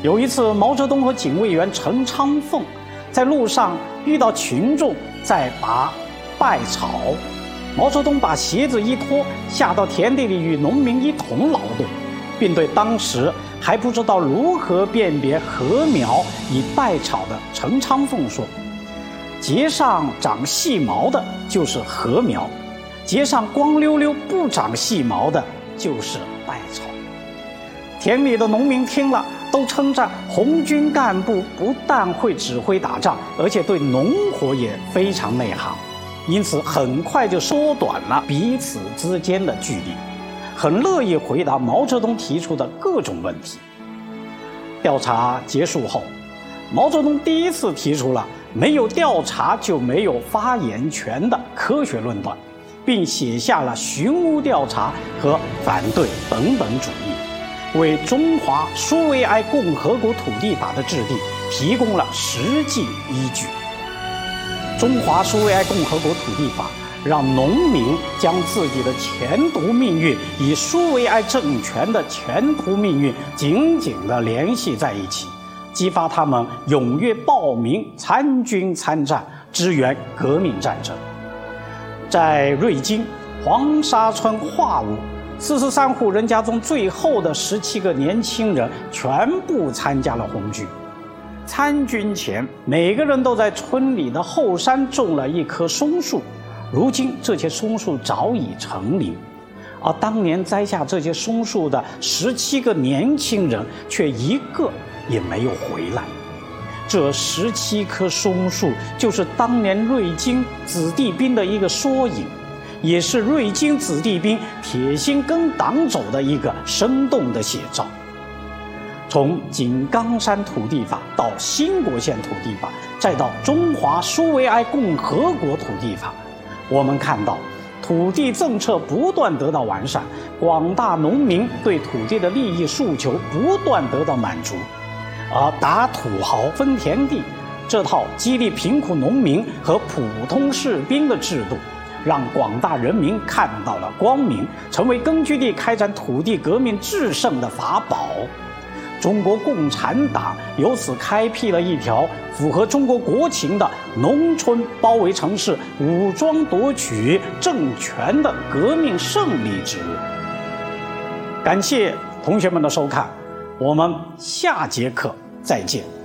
有一次，毛泽东和警卫员陈昌凤在路上遇到群众在拔稗草，毛泽东把鞋子一脱，下到田地里与农民一同劳动，并对当时还不知道如何辨别禾苗与稗草的陈昌凤说：“节上长细毛的就是禾苗，节上光溜溜不长细毛的就是稗草。”田里的农民听了，都称赞红军干部不但会指挥打仗，而且对农活也非常内行，因此很快就缩短了彼此之间的距离，很乐意回答毛泽东提出的各种问题。调查结束后，毛泽东第一次提出了没有调查就没有发言权的科学论断，并写下了寻乌调查和反对本本主义，为中华苏维埃共和国土地法的制定提供了实际依据。中华苏维埃共和国土地法让农民将自己的前途命运与苏维埃政权的前途命运紧紧地联系在一起，激发他们踊跃报名参军参战，支援革命战争。在瑞金黄沙村化屋，43户人家中最后的17个年轻人全部参加了红军。参军前，每个人都在村里的后山种了一棵松树，如今这些松树早已成林，而当年栽下这些松树的17个年轻人却一个也没有回来。这17棵松树就是当年瑞金子弟兵的一个缩影，也是瑞金子弟兵铁心跟党走的一个生动的写照。从井冈山土地法到兴国县土地法，再到中华苏维埃共和国土地法，我们看到土地政策不断得到完善，广大农民对土地的利益诉求不断得到满足，而打土豪分田地这套激励贫苦农民和普通士兵的制度，让广大人民看到了光明，成为根据地开展土地革命制胜的法宝。中国共产党由此开辟了一条符合中国国情的农村包围城市、武装夺取政权的革命胜利之路。感谢同学们的收看，我们下节课再见。